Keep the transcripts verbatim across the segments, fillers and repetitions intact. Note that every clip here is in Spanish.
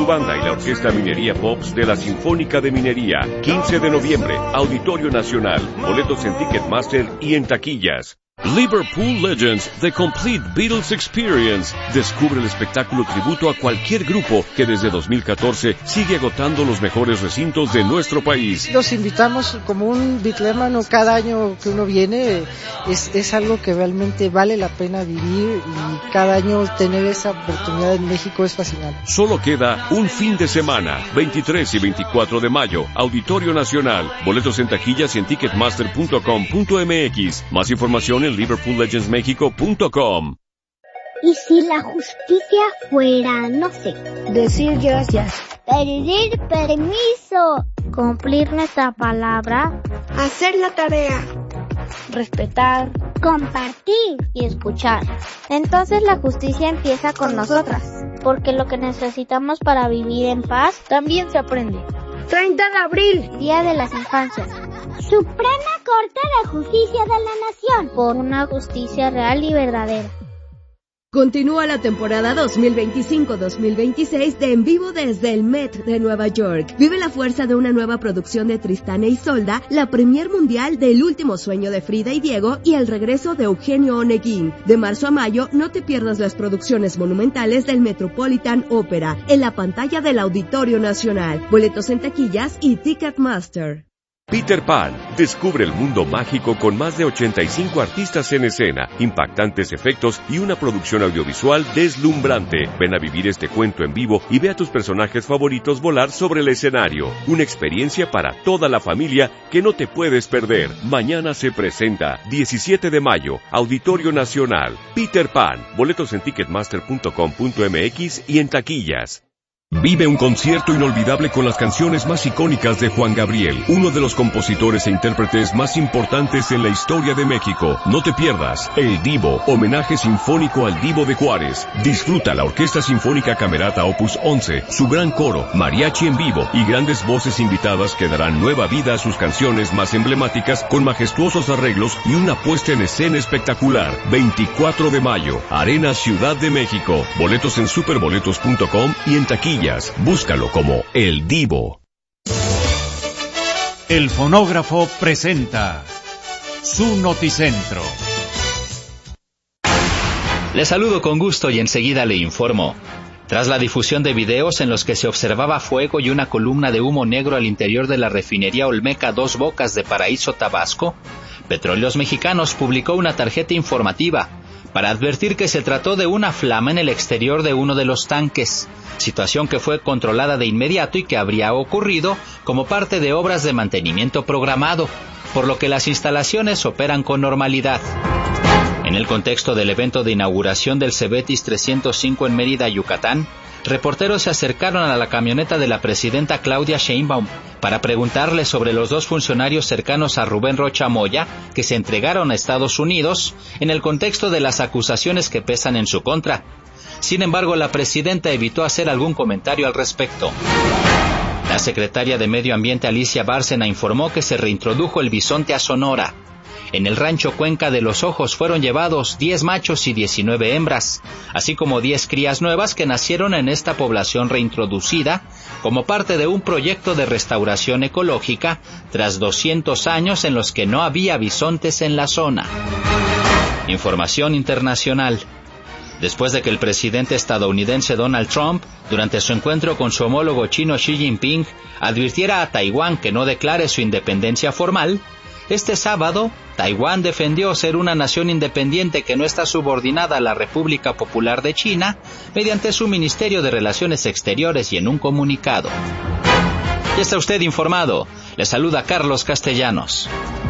su banda y la Orquesta Minería Pops de la Sinfónica de Minería. quince de noviembre, Auditorio Nacional. Boletos en Ticketmaster y en taquillas. Liverpool Legends, The Complete Beatles Experience. Descubre el espectáculo tributo a cualquier grupo que desde dos mil catorce sigue agotando los mejores recintos de nuestro país. Los invitamos como un bitlémano cada año que uno viene. Es, es algo que realmente vale la pena vivir y cada año tener esa oportunidad en México es fascinante. Solo queda un fin de semana, veintitrés y veinticuatro de mayo, Auditorio Nacional. Boletos en taquillas y en ticketmaster punto com punto m x. Más información en liverpool legends mexico punto com. ¿Y si la justicia fuera, no sé, decir gracias, pedir permiso, cumplir nuestra palabra, hacer la tarea, respetar, compartir y escuchar? Entonces la justicia empieza con nosotras, porque lo que necesitamos para vivir en paz también se aprende. treinta de abril, Día de las Infancias. Suprema Corte de Justicia de la Nación. Por una justicia real y verdadera. Continúa la temporada dos mil veinticinco dos mil veintiséis de En Vivo desde el Met de Nueva York. Vive la fuerza de una nueva producción de Tristán e Isolda, la premier mundial de El Último Sueño de Frida y Diego y el regreso de Eugenio Oneguín. De marzo a mayo, no te pierdas las producciones monumentales del Metropolitan Opera en la pantalla del Auditorio Nacional. Boletos en taquillas y Ticketmaster. Peter Pan, descubre el mundo mágico con más de ochenta y cinco artistas en escena, impactantes efectos y una producción audiovisual deslumbrante. Ven a vivir este cuento en vivo y ve a tus personajes favoritos volar sobre el escenario. Una experiencia para toda la familia que no te puedes perder. Mañana se presenta, diecisiete de mayo, Auditorio Nacional. Peter Pan, boletos en ticketmaster punto com punto m x y en taquillas. Vive un concierto inolvidable con las canciones más icónicas de Juan Gabriel, uno de los compositores e intérpretes más importantes en la historia de México. No te pierdas El Divo, homenaje sinfónico al Divo de Juárez. Disfruta la Orquesta Sinfónica Camerata Opus once, su gran coro, mariachi en vivo y grandes voces invitadas que darán nueva vida a sus canciones más emblemáticas con majestuosos arreglos y una puesta en escena espectacular. veinticuatro de mayo, Arena Ciudad de México. Boletos en superboletos punto com y en taquilla. Búscalo como El Divo. El Fonógrafo presenta su Noticentro. Le saludo con gusto y enseguida le informo. Tras la difusión de videos en los que se observaba fuego y una columna de humo negro al interior de la refinería Olmeca Dos Bocas de Paraíso, Tabasco, Petróleos Mexicanos publicó una tarjeta informativa para advertir que se trató de una flama en el exterior de uno de los tanques, situación que fue controlada de inmediato y que habría ocurrido como parte de obras de mantenimiento programado, por lo que las instalaciones operan con normalidad. En el contexto del evento de inauguración del Cebetis trescientos cinco en Mérida, Yucatán, reporteros se acercaron a la camioneta de la presidenta Claudia Sheinbaum para preguntarle sobre los dos funcionarios cercanos a Rubén Rocha Moya que se entregaron a Estados Unidos en el contexto de las acusaciones que pesan en su contra. Sin embargo, la presidenta evitó hacer algún comentario al respecto. La secretaria de Medio Ambiente Alicia Bárcena informó que se reintrodujo el bisonte a Sonora. En el rancho Cuenca de los Ojos fueron llevados diez machos y diecinueve hembras, así como diez crías nuevas que nacieron en esta población reintroducida como parte de un proyecto de restauración ecológica tras doscientos años en los que no había bisontes en la zona. Información internacional. Después de que el presidente estadounidense Donald Trump, durante su encuentro con su homólogo chino Xi Jinping, advirtiera a Taiwán que no declare su independencia formal, este sábado, Taiwán defendió ser una nación independiente que no está subordinada a la República Popular de China mediante su Ministerio de Relaciones Exteriores y en un comunicado. Ya está usted informado. Le saluda Carlos Castellanos.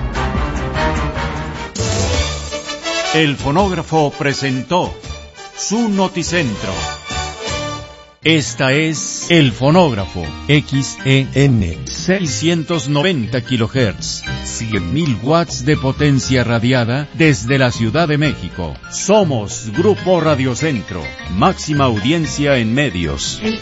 El Fonógrafo presentó su Noticentro. Esta es El Fonógrafo, X E N, seiscientos noventa kilohertz, cien mil watts de potencia radiada desde la Ciudad de México. Somos Grupo Radio Centro, máxima audiencia en medios.